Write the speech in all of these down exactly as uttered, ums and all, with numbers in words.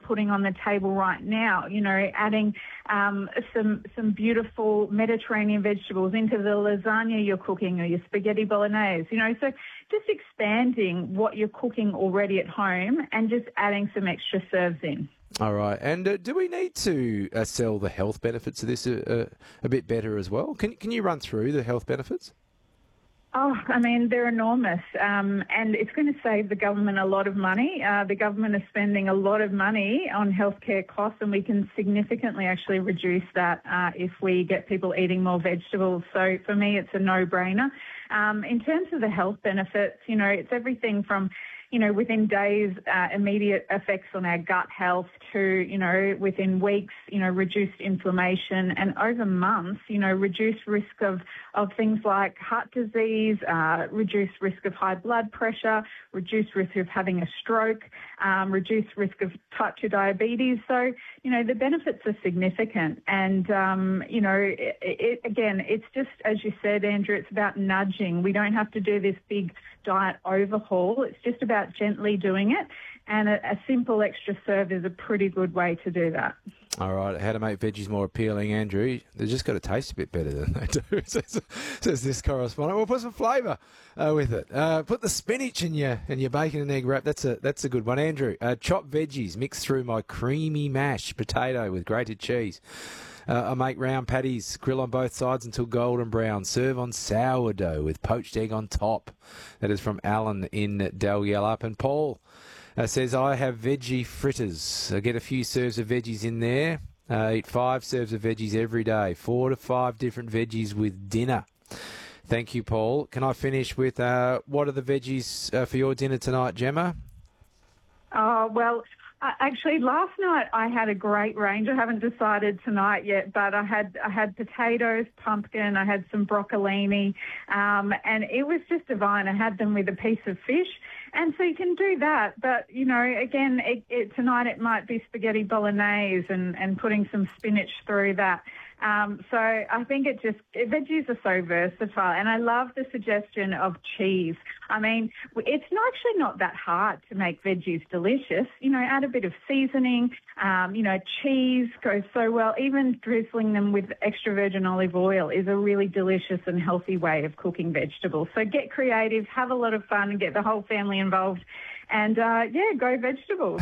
putting on the table right now, you know, adding um, some some beautiful Mediterranean vegetables into the lasagna you're cooking or your spaghetti bolognese, you know, so just expanding what you're cooking already at home and just adding some extra serves in. All right. And uh, do we need to uh, sell the health benefits of this a, a, a bit better as well? Can, can you run through the health benefits? Oh, I mean, they're enormous, um, and it's going to save the government a lot of money. Uh, the government is spending a lot of money on healthcare costs, and we can significantly actually reduce that uh, if we get people eating more vegetables. So for me, it's a no-brainer. Um, in terms of the health benefits, you know, it's everything from, you know, within days, uh, immediate effects on our gut health to, you know, within weeks, you know, reduced inflammation, and over months, you know, reduced risk of, of things like heart disease, uh, reduced risk of high blood pressure, reduced risk of having a stroke, um, reduced risk of type two diabetes. So, you know, the benefits are significant. And, um, you know, it, it, again, it's just, as you said, Andrew, it's about nudging. We don't have to do this big diet overhaul. It's just about gently doing it. And a, a simple extra serve is a pretty good way to do that. All right, how to make veggies more appealing, Andrew. They've just got to taste a bit better than they do, says, says this correspondent. We'll put some flavour uh, with it. Uh, put the spinach in your in your bacon and egg wrap. That's a that's a good one, Andrew. Uh, chopped veggies mixed through my creamy mashed potato with grated cheese. Uh, I make round patties, grill on both sides until golden brown. Serve on sourdough with poached egg on top. That is from Alan in Dalyellup. And Paul uh, says, I have veggie fritters. I get a few serves of veggies in there. Uh, eat five serves of veggies every day. Four to five different veggies with dinner. Thank you, Paul. Can I finish with uh, what are the veggies uh, for your dinner tonight, Gemma? Oh, well... Uh, actually, last night I had a great range. I haven't decided tonight yet, but I had I had potatoes, pumpkin, I had some broccolini, um, and it was just divine. I had them with a piece of fish, and so you can do that. But, you know, again, it, it, tonight it might be spaghetti bolognese and, and putting some spinach through that. Um, so I think it just, veggies are so versatile, and I love the suggestion of cheese. I mean, it's not actually not that hard to make veggies delicious. You know, add a bit of seasoning, um, you know, cheese goes so well. Even drizzling them with extra virgin olive oil is a really delicious and healthy way of cooking vegetables. So get creative, have a lot of fun, and get the whole family involved. And, uh, yeah, go vegetables.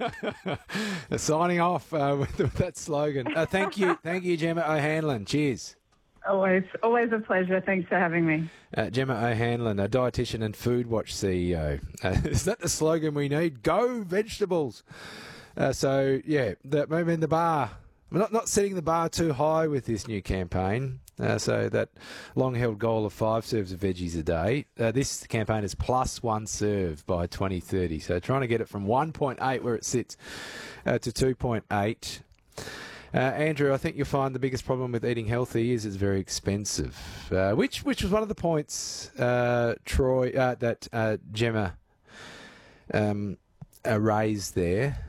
Signing off uh, with, with that slogan. Uh, thank you. Thank you, Gemma O'Hanlon. Cheers. Always, always a pleasure. Thanks for having me. Uh, Gemma O'Hanlon, a dietitian and Foodwatch C E O. Uh, is that the slogan we need? Go vegetables. Uh, so, yeah, the, I mean, the bar. We're not, not setting the bar too high with this new campaign. Uh, so that long-held goal of five serves of veggies a day. Uh, this campaign is plus one serve by twenty thirty. So trying to get it from one point eight where it sits uh, to two point eight. Uh, Andrew, I think you'll find the biggest problem with eating healthy is it's very expensive, uh, which which was one of the points uh, Troy uh, that uh, Gemma um, uh, raised there.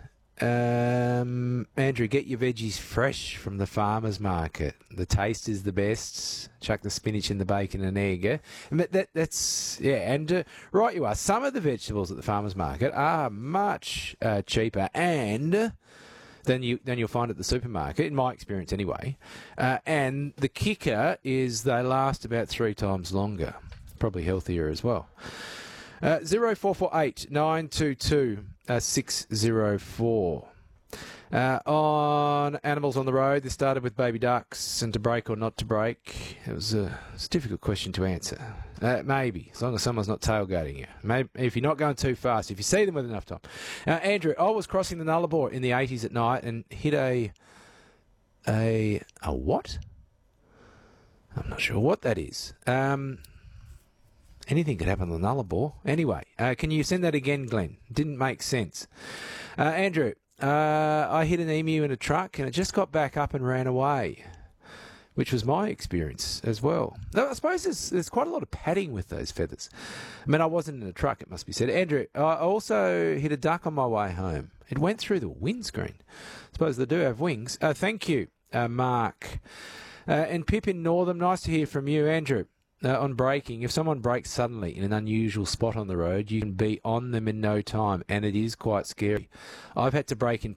Um, Andrew, get your veggies fresh from the farmer's market. The taste is the best. Chuck the spinach in the bacon and egg. Eh? And that, that, that's, yeah, and uh, right you are. Some of the vegetables at the farmer's market are much uh, cheaper and than, you, than you'll find at the supermarket, in my experience anyway. Uh, and the kicker is they last about three times longer. Probably healthier as well. Uh, zero four four eight nine two two uh, six zero four. Uh, on Animals on the Road, this started with baby ducks and to break or not to break. It was a, it was a difficult question to answer. Uh, maybe, as long as someone's not tailgating you. Maybe if you're not going too fast, if you see them with enough time. Uh, Andrew, I was crossing the Nullarbor in the eighties at night and hit a a a what? I'm not sure what that is. Um. Anything could happen on the Nullarbor. Anyway, uh, can you send that again, Glenn? Didn't make sense. Uh, Andrew, uh, I hit an emu in a truck and it just got back up and ran away, which was my experience as well. Now, I suppose there's, there's quite a lot of padding with those feathers. I mean, I wasn't in a truck, it must be said. Andrew, I also hit a duck on my way home. It went through the windscreen. I suppose they do have wings. Uh, thank you, uh, Mark. Uh, and Pip in Northam, nice to hear from you, Andrew. Uh, on braking, if someone brakes suddenly in an unusual spot on the road, you can be on them in no time, and it is quite scary. I've had to brake in